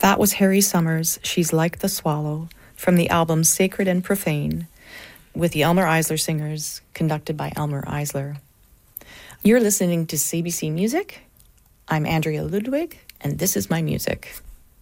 That was Harry Summers' She's Like the Swallow from the album Sacred and Profane with the Elmer Eisler Singers, conducted by Elmer Eisler. You're listening to CBC Music. I'm Andrea Ludwig, and this is my music.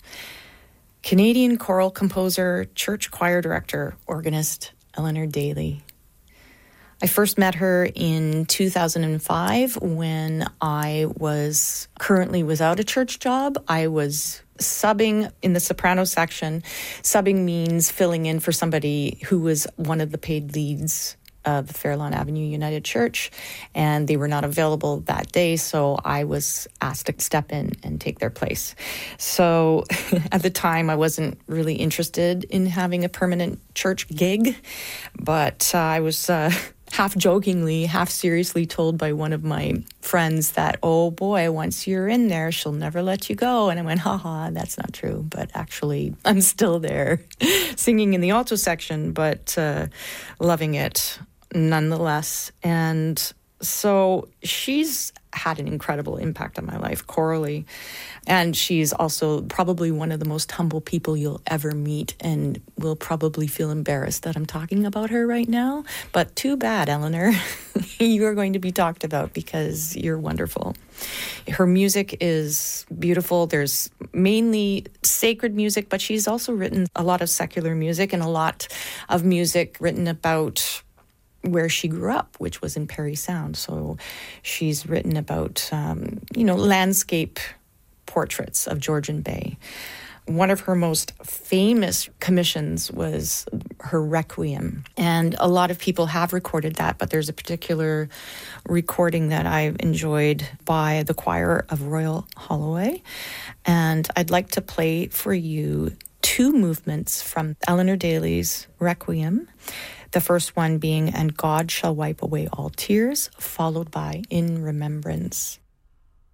Canadian choral composer, church choir director, organist Eleanor Daly. I first met her in 2005 when I was currently without a church job. I was subbing in the soprano section. Subbing means filling in for somebody who was one of the paid leads of Fairlawn Avenue United Church, and they were not available that day, so I was asked to step in and take their place. So at the time, I wasn't really interested in having a permanent church gig, but I was half jokingly, half seriously told by one of my friends that, oh boy, once you're in there, she'll never let you go. And I went, haha, that's not true. But actually, I'm still there singing in the alto section, but loving it nonetheless. And so she's had an incredible impact on my life chorally. And she's also probably one of the most humble people you'll ever meet, and will probably feel embarrassed that I'm talking about her right now. But too bad, Eleanor. You are going to be talked about because you're wonderful. Her music is beautiful. There's mainly sacred music, but she's also written a lot of secular music and a lot of music written about where she grew up, which was in Parry Sound. So she's written about, landscape portraits of Georgian Bay. One of her most famous commissions was her Requiem. And a lot of people have recorded that, but there's a particular recording that I've enjoyed by the choir of Royal Holloway. And I'd like to play for you two movements from Eleanor Daly's Requiem. The first one being, And God Shall Wipe Away All Tears, followed by In Remembrance.